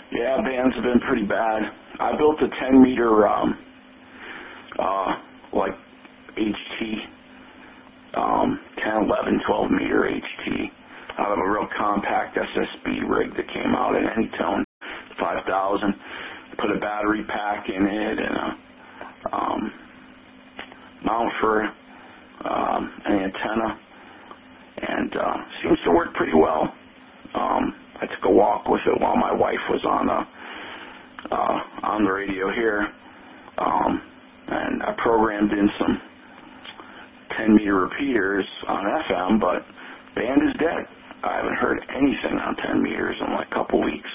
Yeah, bands have been pretty bad. I built a 10 meter, like HT, 10, 11, 12 meter HT out of a real compact SSB rig that came out at Anytone, 5000. Put a battery pack in it and a mount for an antenna, and seems to work pretty well. I took a walk with it while my wife was on the radio here, and I programmed in some 10 meter repeaters on FM, but band is dead. I haven't heard anything on 10 meters in like a couple weeks.